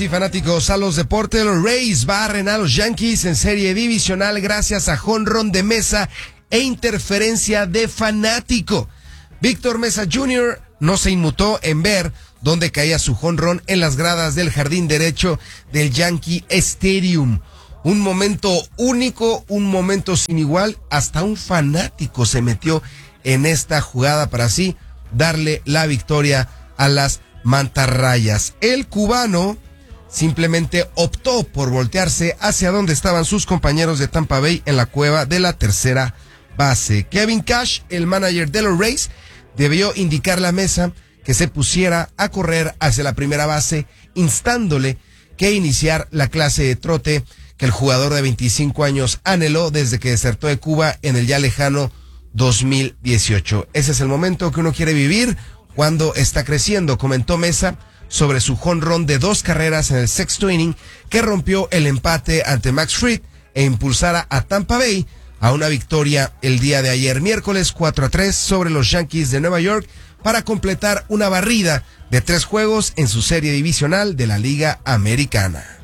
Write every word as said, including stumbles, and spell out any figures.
Y fanáticos a los deportes, los Rays barren a los Yankees en serie divisional gracias a jonrón de Mesa e interferencia de fanático. Víctor Mesa junior no se inmutó en ver dónde caía su jonrón en las gradas del jardín derecho del Yankee Stadium. Un momento único, un momento sin igual, hasta un fanático se metió en esta jugada para así darle la victoria a las mantarrayas. El cubano simplemente optó por voltearse hacia donde estaban sus compañeros de Tampa Bay en la cueva de la tercera base. Kevin Cash, el manager de los Rays, debió indicarle a Mesa que se pusiera a correr hacia la primera base, instándole que iniciar la clase de trote que el jugador de veinticinco años anheló desde que desertó de Cuba en el ya lejano dos mil dieciocho. Ese es el momento que uno quiere vivir cuando está creciendo, comentó Mesa sobre su jonrón de dos carreras en el sexto inning que rompió el empate ante Max Fried e impulsara a Tampa Bay a una victoria el día de ayer, miércoles cuatro a tres sobre los Yankees de Nueva York, para completar una barrida de tres juegos en su serie divisional de la Liga Americana.